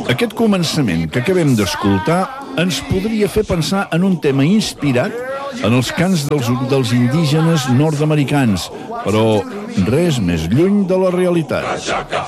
Aquest començament que acabem d'escoltar ens podria fer pensar en un tema inspirat en els cants dels indígenes nord-americans, però res més lluny de la realitat.